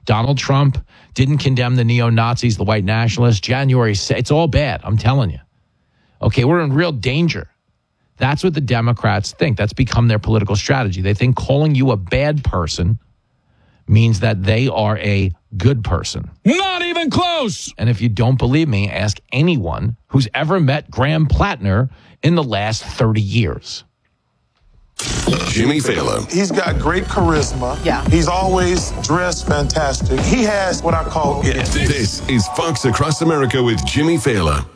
Donald Trump didn't condemn the neo-Nazis, the white nationalists. January 6th, it's all bad, I'm telling you. Okay, we're in real danger. That's what the Democrats think. That's become their political strategy. They think calling you a bad person means that they are a good person. Not even close. And if you don't believe me, ask anyone who's ever met Graham Plattner in the last 30 years. Jimmy Fallon. He's got great charisma. Yeah. He's always dressed fantastic. He has what I call it. This is Fox Across America with Jimmy Fallon.